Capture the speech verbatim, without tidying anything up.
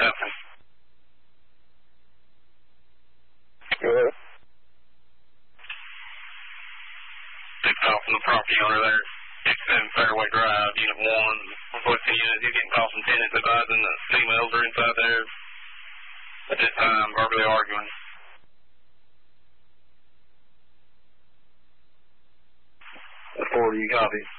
happening? Hello? Big call from the property owner there. six seven Fairway Drive, Unit one. Requesting unit, he's getting calls from tenants advising the females are inside there at this time, verbally arguing. four, do you copy?